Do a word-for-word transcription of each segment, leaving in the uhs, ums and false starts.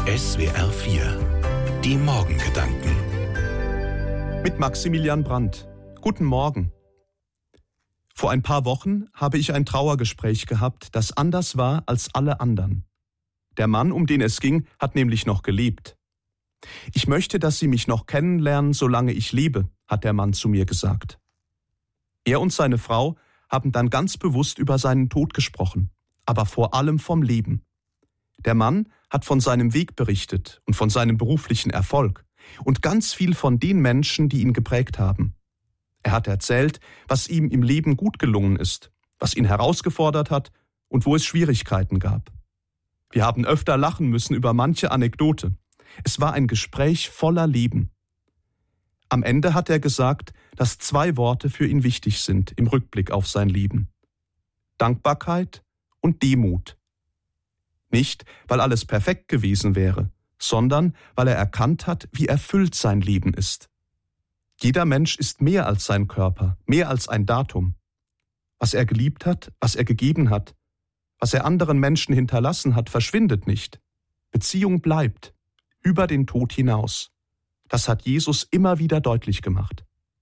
S W R vier. Die Morgengedanken. Mit Maximilian Brandt. Guten Morgen. Vor ein paar Wochen habe ich ein Trauergespräch gehabt, das anders war als alle anderen. Der Mann, um den es ging, hat nämlich noch gelebt. Ich möchte, dass Sie mich noch kennenlernen, solange ich lebe, hat der Mann zu mir gesagt. Er und seine Frau haben dann ganz bewusst über seinen Tod gesprochen, aber vor allem vom Leben. Der Mann hat von seinem Weg berichtet und von seinem beruflichen Erfolg und ganz viel von den Menschen, die ihn geprägt haben. Er hat erzählt, was ihm im Leben gut gelungen ist, was ihn herausgefordert hat und wo es Schwierigkeiten gab. Wir haben öfter lachen müssen über manche Anekdote. Es war ein Gespräch voller Leben. Am Ende hat er gesagt, dass zwei Worte für ihn wichtig sind im Rückblick auf sein Leben: Dankbarkeit und Demut. Nicht, weil alles perfekt gewesen wäre, sondern weil er erkannt hat, wie erfüllt sein Leben ist. Jeder Mensch ist mehr als sein Körper, mehr als ein Datum. Was er geliebt hat, was er gegeben hat, was er anderen Menschen hinterlassen hat, verschwindet nicht. Beziehung bleibt, über den Tod hinaus. Das hat Jesus immer wieder deutlich gemacht.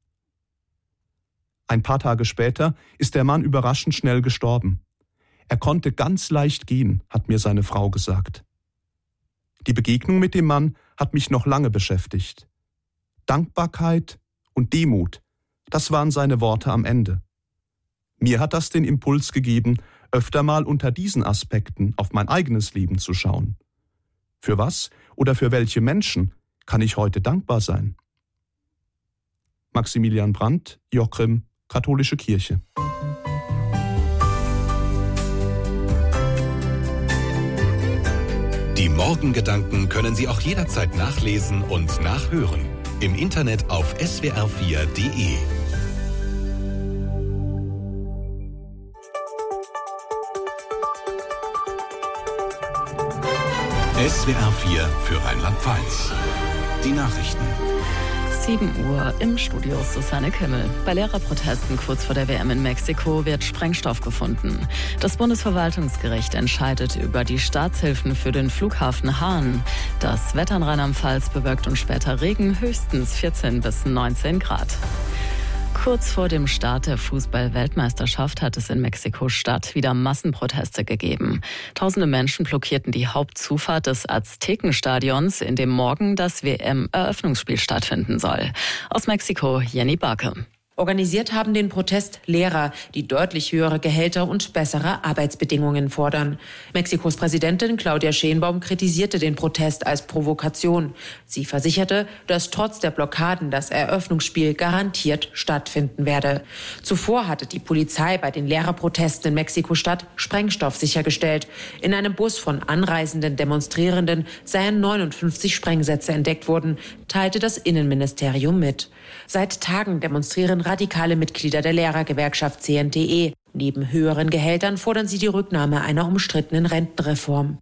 Ein paar Tage später ist der Mann überraschend schnell gestorben. Er konnte ganz leicht gehen, hat mir seine Frau gesagt. Die Begegnung mit dem Mann hat mich noch lange beschäftigt. Dankbarkeit und Demut, das waren seine Worte am Ende. Mir hat das den Impuls gegeben, öfter mal unter diesen Aspekten auf mein eigenes Leben zu schauen. Für was oder für welche Menschen kann ich heute dankbar sein? Maximilian Brandt, Jochrim, Katholische Kirche. Die Morgengedanken können Sie auch jederzeit nachlesen und nachhören. Im Internet auf S W R vier Punkt D E. S W R vier für Rheinland-Pfalz. Die Nachrichten. sieben Uhr im Studio Susanne Kimmel. Bei Lehrerprotesten kurz vor der W M in Mexiko wird Sprengstoff gefunden. Das Bundesverwaltungsgericht entscheidet über die Staatshilfen für den Flughafen Hahn. Das Wetter in Rheinland-Pfalz bewölkt und später Regen, höchstens vierzehn bis neunzehn Grad. Kurz vor dem Start der Fußball-Weltmeisterschaft hat es in Mexiko-Stadt wieder Massenproteste gegeben. Tausende Menschen blockierten die Hauptzufahrt des Aztekenstadions, in dem morgen das W M-Eröffnungsspiel stattfinden soll. Aus Mexiko, Jenny Barke. Organisiert haben den Protest Lehrer, die deutlich höhere Gehälter und bessere Arbeitsbedingungen fordern. Mexikos Präsidentin Claudia Sheinbaum kritisierte den Protest als Provokation. Sie versicherte, dass trotz der Blockaden das Eröffnungsspiel garantiert stattfinden werde. Zuvor hatte die Polizei bei den Lehrerprotesten in Mexiko-Stadt Sprengstoff sichergestellt. In einem Bus von anreisenden Demonstrierenden seien neunundfünfzig Sprengsätze entdeckt worden, teilte das Innenministerium mit. Seit Tagen demonstrieren radikale Mitglieder der Lehrergewerkschaft C N T E. Neben höheren Gehältern fordern sie die Rücknahme einer umstrittenen Rentenreform.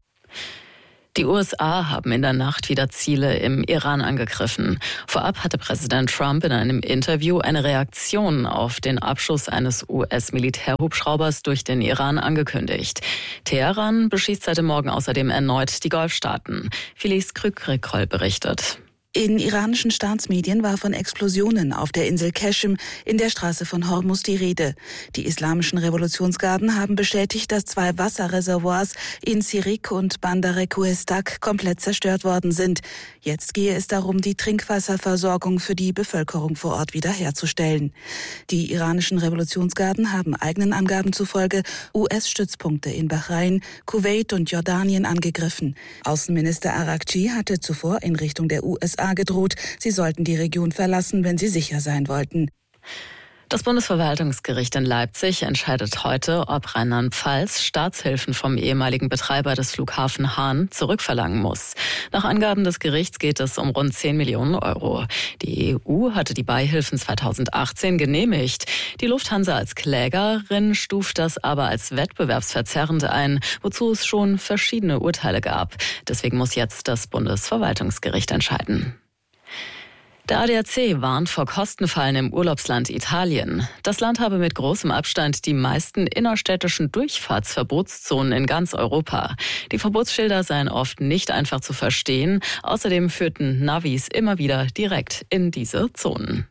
Die U S A haben in der Nacht wieder Ziele im Iran angegriffen. Vorab hatte Präsident Trump in einem Interview eine Reaktion auf den Abschuss eines U S-Militärhubschraubers durch den Iran angekündigt. Teheran beschießt seit dem Morgen außerdem erneut die Golfstaaten. Felice Krück-Rekoll berichtet. In iranischen Staatsmedien war von Explosionen auf der Insel Qeshm in der Straße von Hormuz die Rede. Die islamischen Revolutionsgarden haben bestätigt, dass zwei Wasserreservoirs in Sirik und Bandar Kuestak komplett zerstört worden sind. Jetzt gehe es darum, die Trinkwasserversorgung für die Bevölkerung vor Ort wiederherzustellen. Die iranischen Revolutionsgarden haben eigenen Angaben zufolge U S-Stützpunkte in Bahrain, Kuwait und Jordanien angegriffen. Außenminister Arakci hatte zuvor in Richtung der U S A gedroht, sie sollten die Region verlassen, wenn sie sicher sein wollten. Das Bundesverwaltungsgericht in Leipzig entscheidet heute, ob Rheinland-Pfalz Staatshilfen vom ehemaligen Betreiber des Flughafen Hahn zurückverlangen muss. Nach Angaben des Gerichts geht es um rund zehn Millionen Euro. Die E U hatte die Beihilfen zweitausendachtzehn genehmigt. Die Lufthansa als Klägerin stuft das aber als wettbewerbsverzerrend ein, wozu es schon verschiedene Urteile gab. Deswegen muss jetzt das Bundesverwaltungsgericht entscheiden. Der A D A C warnt vor Kostenfallen im Urlaubsland Italien. Das Land habe mit großem Abstand die meisten innerstädtischen Durchfahrtsverbotszonen in ganz Europa. Die Verbotsschilder seien oft nicht einfach zu verstehen. Außerdem führten Navis immer wieder direkt in diese Zonen.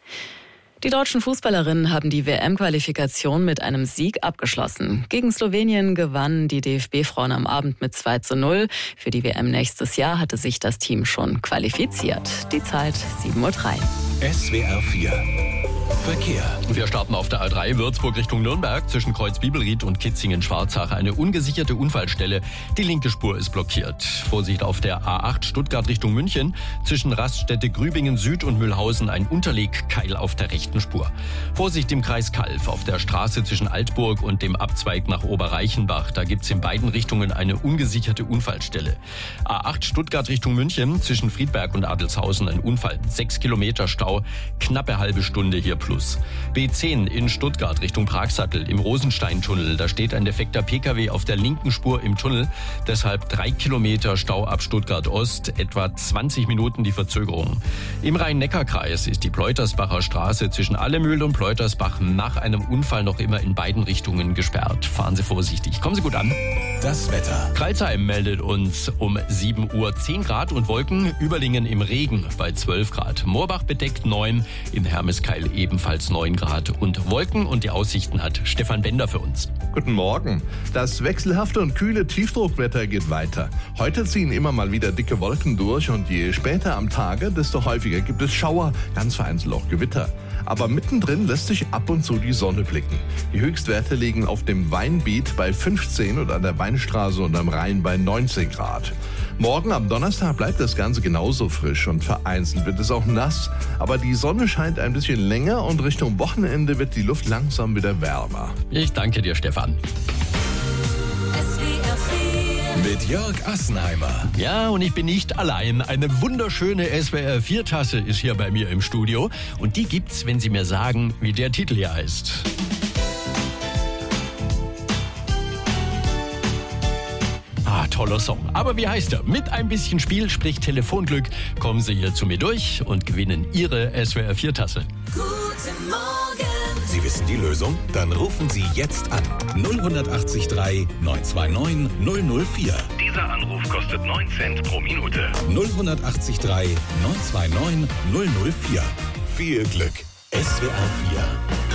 Die deutschen Fußballerinnen haben die W M-Qualifikation mit einem Sieg abgeschlossen. Gegen Slowenien gewannen die D F B-Frauen am Abend mit zwei zu null. Für die W M nächstes Jahr hatte sich das Team schon qualifiziert. Die Zeit sieben Uhr drei. S W R vier Verkehr. Wir starten auf der A drei Würzburg Richtung Nürnberg zwischen Kreuz-Bibelried und Kitzingen-Schwarzach. Eine ungesicherte Unfallstelle. Die linke Spur ist blockiert. Vorsicht auf der A acht Stuttgart Richtung München. Zwischen Raststätte Grübingen Süd und Mühlhausen ein Unterlegkeil auf der rechten Spur. Vorsicht im Kreis Calw auf der Straße zwischen Altburg und dem Abzweig nach Oberreichenbach. Da gibt's in beiden Richtungen eine ungesicherte Unfallstelle. A acht Stuttgart Richtung München zwischen Friedberg und Adelshausen ein Unfall. Sechs Kilometer Stau. Knappe halbe Stunde hier plus. B zehn in Stuttgart Richtung Pragsattel im Rosensteintunnel. Da steht ein defekter P K W auf der linken Spur im Tunnel. Deshalb drei Kilometer Stau ab Stuttgart Ost, etwa zwanzig Minuten die Verzögerung. Im Rhein-Neckar-Kreis ist die Pleutersbacher Straße zwischen Allemühl und Pleutersbach nach einem Unfall noch immer in beiden Richtungen gesperrt. Fahren Sie vorsichtig. Kommen Sie gut an. Das Wetter. Kreilsheim meldet uns um sieben Uhr zehn Grad und Wolken. Überlingen im Regen bei zwölf Grad. Moorbach bedeckt neun, in Hermeskeil ebenfalls neun Grad und Wolken, und die Aussichten hat Stefan Bender für uns. Guten Morgen. Das wechselhafte und kühle Tiefdruckwetter geht weiter. Heute ziehen immer mal wieder dicke Wolken durch und je später am Tage, desto häufiger gibt es Schauer, ganz vereinzelt auch Gewitter. Aber mittendrin lässt sich ab und zu die Sonne blicken. Die Höchstwerte liegen auf dem Weinbiet bei fünfzehn und an der Weinstraße und am Rhein bei neunzehn Grad. Morgen am Donnerstag bleibt das Ganze genauso frisch und vereinzelt wird es auch nass. Aber die Sonne scheint ein bisschen länger und Richtung Wochenende wird die Luft langsam wieder wärmer. Ich danke dir, Stefan. Mit Jörg Assenheimer. Ja, und ich bin nicht allein. Eine wunderschöne S W R vier Tasse ist hier bei mir im Studio. Und die gibt's, wenn Sie mir sagen, wie der Titel hier heißt. Ah, toller Song. Aber wie heißt er? Mit ein bisschen Spiel, sprich Telefonglück, kommen Sie hier zu mir durch und gewinnen Ihre S W R vier Tasse. Guten Morgen. Sie wissen die Lösung? Dann rufen Sie jetzt an. null acht drei neun zwei neun null null vier. Dieser Anruf kostet neun Cent pro Minute. null acht drei neun zwei neun null null vier. Viel Glück. S W R vier.